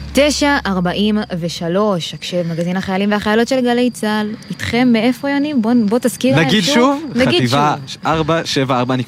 9:43, הקשב מגזין החיילים והחיילות של גלי צה"ל. איתכם מאיפה יניב? בוא תזכיר. נגיד שוב, חטיבה 474,